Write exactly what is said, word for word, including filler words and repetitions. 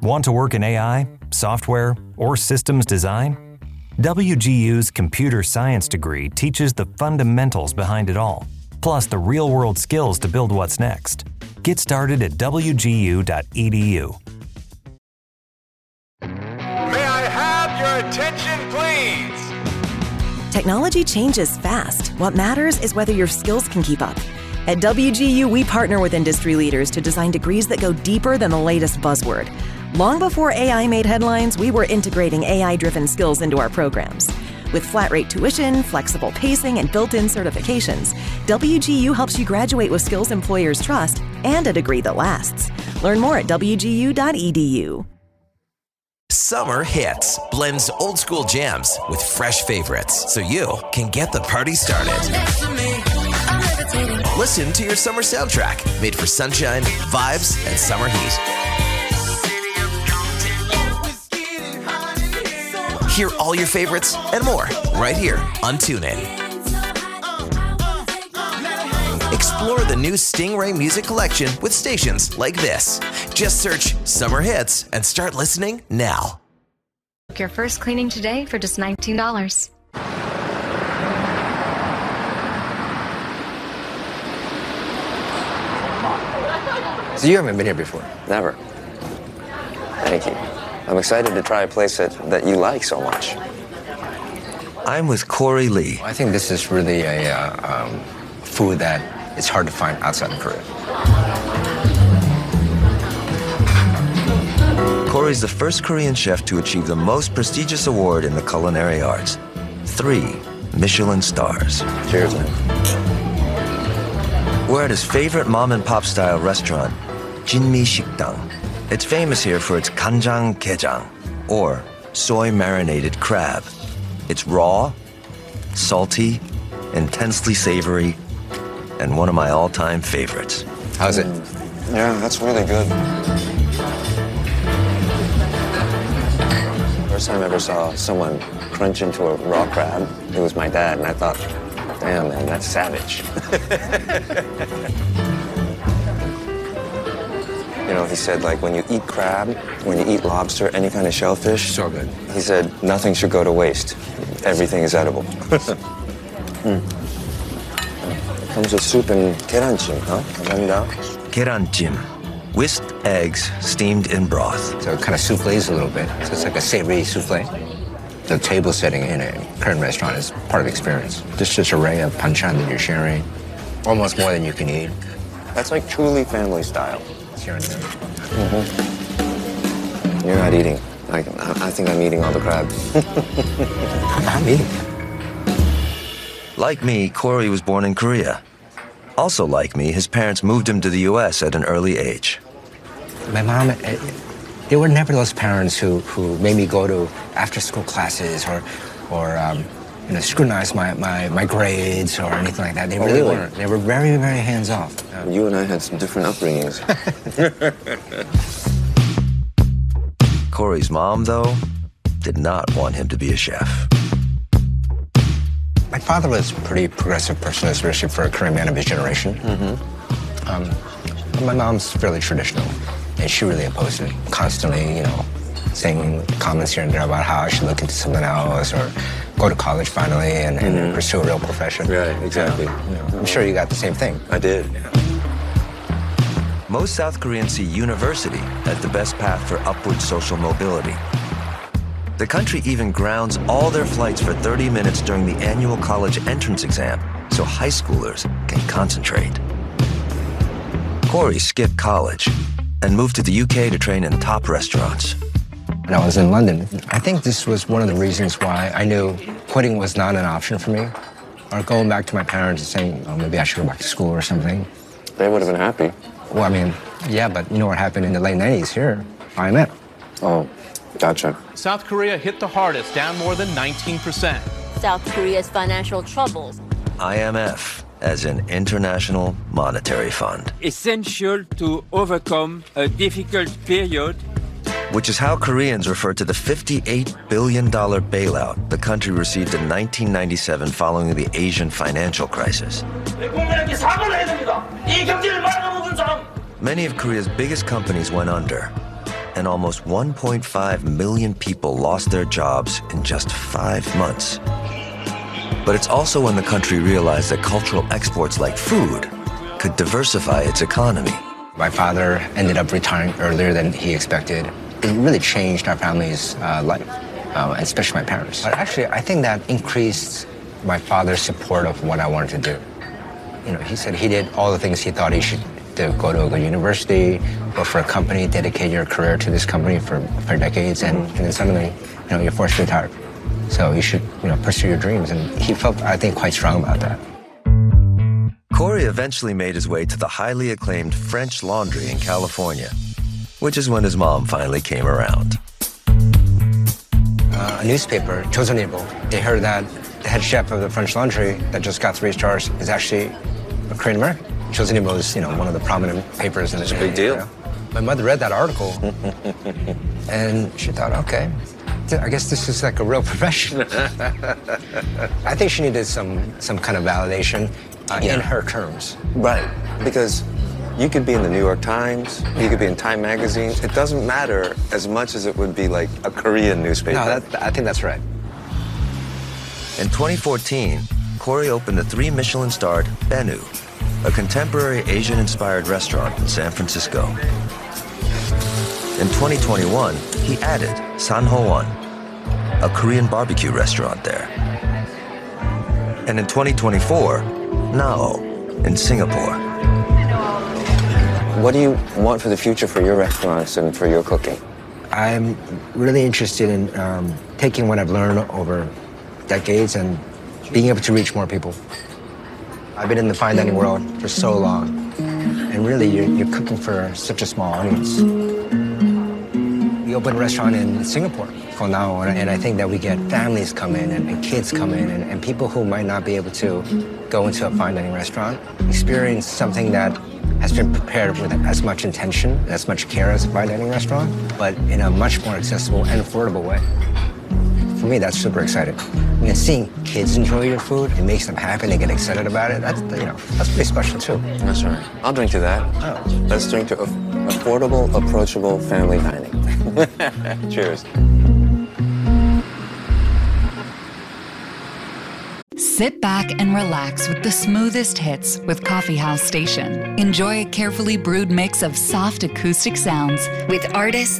Want to work in A I, software, or systems design? W G U's computer science degree teaches the fundamentals behind it all, plus the real-world skills to build what's next. Get started at w g u dot e d u. May I have your attention, please? Technology changes fast. What matters is whether your skills can keep up. At W G U, we partner with industry leaders to design degrees that go deeper than the latest buzzword. Long before A I made headlines, we were integrating A I-driven skills into our programs. With flat-rate tuition, flexible pacing, and built-in certifications, W G U helps you graduate with skills employers trust and a degree that lasts. Learn more at w g u dot e d u. Summer Hits blends old school jams with fresh favorites so you can get the party started. Listen to your summer soundtrack made for sunshine, vibes, and summer heat. Hear all your favorites and more right here on TuneIn. Explore the new Stingray music collection with stations like this. Just search Summer Hits and start listening now. Book your first cleaning today for just nineteen dollars. So you haven't been here before? Never. Thank you. I'm excited to try a place that, that you like so much. I'm with Corey Lee. I think this is really a uh, um, food that it's hard to find outside of Korea. Corey's the first Korean chef to achieve the most prestigious award in the culinary arts. Three Michelin stars. Cheers, man. We're at his favorite mom-and-pop style restaurant, Jinmi Sikdang. It's famous here for its kanjang gejang, or soy-marinated crab. It's raw, salty, intensely savory, and one of my all-time favorites. How's it? Yeah, that's really good. First time I ever saw someone crunch into a raw crab, it was my dad, and I thought, damn, man, that's savage. You know, he said, like, when you eat crab, when you eat lobster, any kind of shellfish. So good. He said, nothing should go to waste. Everything is edible. mm. It comes with soup and keranjim, huh? Keranjim, whisked eggs steamed in broth. So it kind of souffles a little bit. So it's like a savory souffle. The table setting in a Korean restaurant is part of the experience. Just this array of banchan that you're sharing, almost more than you can eat. That's like truly family style. Here and there. Mm-hmm. You're not eating. I, I think I'm eating all the crab. I'm eating. Like me, Corey was born in Korea. Also like me, his parents moved him to the U S at an early age. My mom, they were never those parents who, who made me go to after-school classes or, or um, you know, scrutinize my, my, my grades or anything like that. They oh, really, really weren't. They were very, very hands-off. Um, you and I had some different upbringings. Corey's mom, though, did not want him to be a chef. My father was a pretty progressive person, especially for a Korean man of his generation. Mm-hmm. Um, my mom's fairly traditional, and she really opposed it, constantly, you know, saying comments here and there about how I should look into something else or go to college finally and, and mm-hmm. pursue a real profession. Right, exactly. You know, you know, I'm sure you got the same thing. I did. Yeah. Most South Koreans see university as the best path for upward social mobility. The country even grounds all their flights for thirty minutes during the annual college entrance exam so high schoolers can concentrate. Corey skipped college and moved to the U K to train in top restaurants. When I was in London, I think this was one of the reasons why I knew quitting was not an option for me, or going back to my parents and saying, oh, maybe I should go back to school or something. They would have been happy. Well, I mean, yeah, but you know what happened in the late nineties here? I M F. Oh, gotcha. South Korea hit the hardest, down more than nineteen percent. South Korea's financial troubles. I M F, as in International Monetary Fund. Essential to overcome a difficult period. Which is how Koreans refer to the fifty-eight billion dollars bailout the country received in nineteen ninety-seven following the Asian financial crisis. Many of Korea's biggest companies went under, and almost one point five million people lost their jobs in just five months. But it's also when the country realized that cultural exports like food could diversify its economy. My father ended up retiring earlier than he expected. It really changed our family's uh, life, uh, and especially my parents. But actually, I think that increased my father's support of what I wanted to do. You know, he said he did all the things he thought he should do: go to a good university, work for a company, dedicate your career to this company for, for decades, and, and then suddenly, you know, you're forced to retire. So you should, you know, pursue your dreams. And he felt, I think, quite strong about that. Corey eventually made his way to the highly acclaimed French Laundry in California, which is when his mom finally came around. Uh, a newspaper, 조선일보, they heard that the head chef of the French Laundry that just got three stars is actually a Korean American. 조선일보 is, you know, one of the prominent papers in the It's a big deal. Area. My mother read that article, and she thought, okay, I guess this is like a real profession. I think she needed some some kind of validation uh, Yeah. in her terms. Right, because you could be in the New York Times, you could be in Time Magazine. It doesn't matter as much as it would be like a Korean newspaper. No, that, I think that's right. In twenty fourteen, Corey opened the three Michelin-starred Benu, a contemporary Asian-inspired restaurant in San Francisco. In twenty twenty-one, he added Sanhoan, a Korean barbecue restaurant there. And in twenty twenty-four, Nao in Singapore. What do you want for the future for your restaurants and for your cooking? I'm really interested in um, taking what I've learned over decades and being able to reach more people. I've been in the fine dining world for so long, and really you're, you're cooking for such a small audience. We opened a restaurant in Singapore called Nao, and I think that we get families come in and, and kids come in and, and people who might not be able to go into a fine dining restaurant experience something that has been prepared with as much intention, as much care as a fine dining restaurant, but in a much more accessible and affordable way. For me, that's super exciting. I mean, seeing kids enjoy your food, it makes them happy, they get excited about it. That's, you know, that's pretty special too. That's right. I'll drink to that. Oh. Let's drink to aff- affordable, approachable family dining. Cheers. Sit back and relax with the smoothest hits with Coffee House Station. Enjoy a carefully brewed mix of soft acoustic sounds with artists